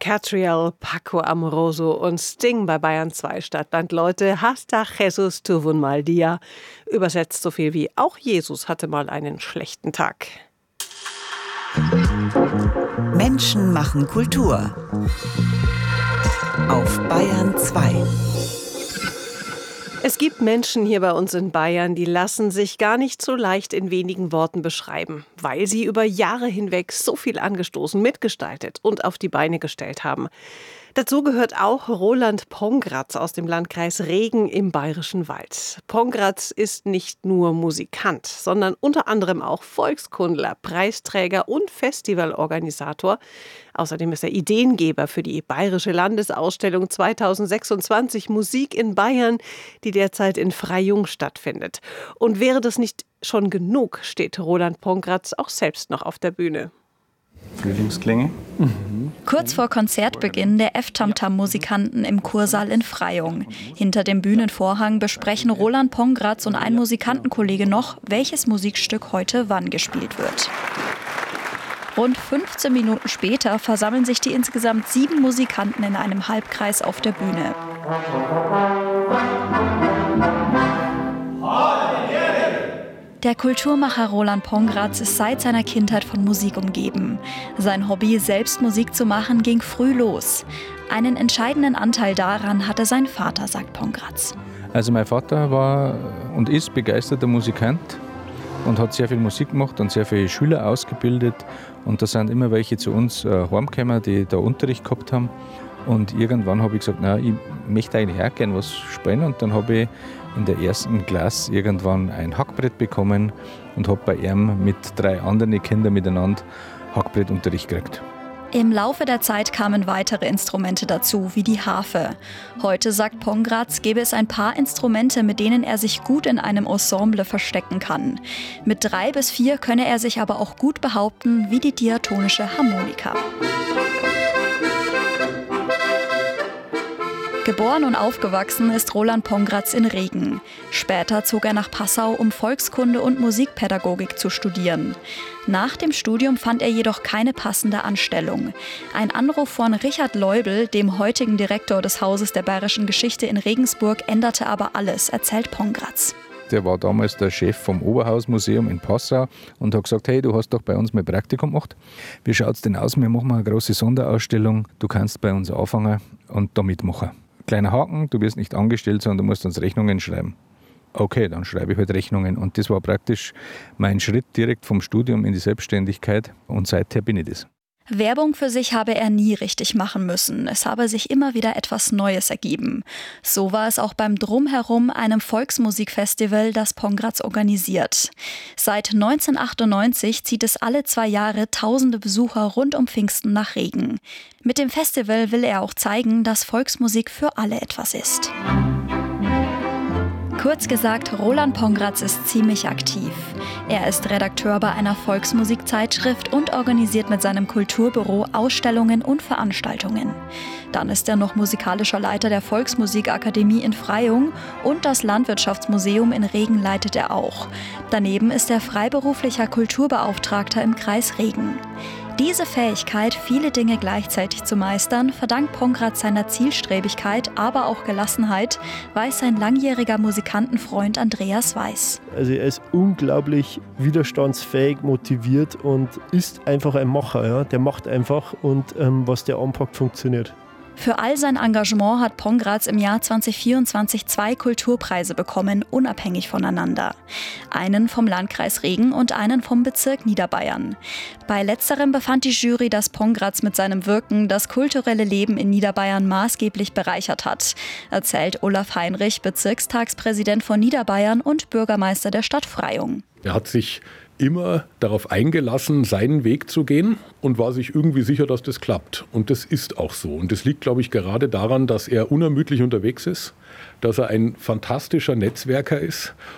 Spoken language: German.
Catriel, Paco Amoroso und Sting bei Bayern 2 Stadtland. Leute, hasta Jesus tuvun mal dia. Übersetzt so viel wie auch Jesus hatte mal einen schlechten Tag. Menschen machen Kultur. Auf Bayern 2. Es gibt Menschen hier bei uns in Bayern, die lassen sich gar nicht so leicht in wenigen Worten beschreiben, weil sie über Jahre hinweg so viel angestoßen, mitgestaltet und auf die Beine gestellt haben. Dazu gehört auch Roland Pongratz aus dem Landkreis Regen im Bayerischen Wald. Pongratz ist nicht nur Musikant, sondern unter anderem auch Volkskundler, Preisträger und Festivalorganisator. Außerdem ist er Ideengeber für die Bayerische Landesausstellung 2026 Musik in Bayern, die derzeit in Freyung stattfindet. Und wäre das nicht schon genug, steht Roland Pongratz auch selbst noch auf der Bühne. Frühlingsklänge. Kurz vor Konzertbeginn der F-Tamtam-Musikanten im Kursaal in Freyung. Hinter dem Bühnenvorhang besprechen Roland Pongratz und ein Musikantenkollege noch, welches Musikstück heute wann gespielt wird. Rund 15 Minuten später versammeln sich die insgesamt 7 Musikanten in einem Halbkreis auf der Bühne. Der Kulturmacher Roland Pongratz ist seit seiner Kindheit von Musik umgeben. Sein Hobby, selbst Musik zu machen, ging früh los. Einen entscheidenden Anteil daran hatte sein Vater, sagt Pongratz. Also mein Vater war und ist begeisterter Musikant und hat sehr viel Musik gemacht und sehr viele Schüler ausgebildet. Und da sind immer welche zu uns heimgekommen, die da Unterricht gehabt haben. Und irgendwann habe ich gesagt, na, ich möchte eigentlich auch gerne was spielen. Und dann habe ich in der ersten Klasse irgendwann ein Hackbrett bekommen und habe bei ihm mit 3 anderen Kindern miteinander Hackbrettunterricht gekriegt. Im Laufe der Zeit kamen weitere Instrumente dazu, wie die Harfe. Heute, sagt Pongratz, gäbe es ein paar Instrumente, mit denen er sich gut in einem Ensemble verstecken kann. Mit 3 bis 4 könne er sich aber auch gut behaupten, wie die diatonische Harmonika. Geboren und aufgewachsen ist Roland Pongratz in Regen. Später zog er nach Passau, um Volkskunde und Musikpädagogik zu studieren. Nach dem Studium fand er jedoch keine passende Anstellung. Ein Anruf von Richard Leubel, dem heutigen Direktor des Hauses der Bayerischen Geschichte in Regensburg, änderte aber alles, erzählt Pongratz. Der war damals der Chef vom Oberhausmuseum in Passau und hat gesagt, hey, du hast doch bei uns mal Praktikum gemacht. Wie schaut es denn aus? Wir machen mal eine große Sonderausstellung. Du kannst bei uns anfangen und da mitmachen. Kleiner Haken, du wirst nicht angestellt, sondern du musst uns Rechnungen schreiben. Okay, dann schreibe ich halt Rechnungen. Und das war praktisch mein Schritt direkt vom Studium in die Selbstständigkeit. Und seither bin ich das. Werbung für sich habe er nie richtig machen müssen. Es habe sich immer wieder etwas Neues ergeben. So war es auch beim Drumherum, einem Volksmusikfestival, das Pongratz organisiert. Seit 1998 zieht es alle 2 Jahre tausende Besucher rund um Pfingsten nach Regen. Mit dem Festival will er auch zeigen, dass Volksmusik für alle etwas ist. Kurz gesagt, Roland Pongratz ist ziemlich aktiv. Er ist Redakteur bei einer Volksmusikzeitschrift und organisiert mit seinem Kulturbüro Ausstellungen und Veranstaltungen. Dann ist er noch musikalischer Leiter der Volksmusikakademie in Freyung und das Landwirtschaftsmuseum in Regen leitet er auch. Daneben ist er freiberuflicher Kulturbeauftragter im Kreis Regen. Diese Fähigkeit, viele Dinge gleichzeitig zu meistern, verdankt Pongratz seiner Zielstrebigkeit, aber auch Gelassenheit, weiß sein langjähriger Musikantenfreund Andreas Weiß. Also er ist unglaublich widerstandsfähig, motiviert und ist einfach ein Macher. Ja? Der macht einfach und was der anpackt, funktioniert. Für all sein Engagement hat Pongratz im Jahr 2024 2 Kulturpreise bekommen, unabhängig voneinander. Einen vom Landkreis Regen und einen vom Bezirk Niederbayern. Bei letzterem befand die Jury, dass Pongratz mit seinem Wirken das kulturelle Leben in Niederbayern maßgeblich bereichert hat, erzählt Olaf Heinrich, Bezirkstagspräsident von Niederbayern und Bürgermeister der Stadt Freyung. Er hat sich immer darauf eingelassen, seinen Weg zu gehen und war sich irgendwie sicher, dass das klappt. Und das ist auch so. Und das liegt, glaube ich, gerade daran, dass er unermüdlich unterwegs ist, dass er ein fantastischer Netzwerker ist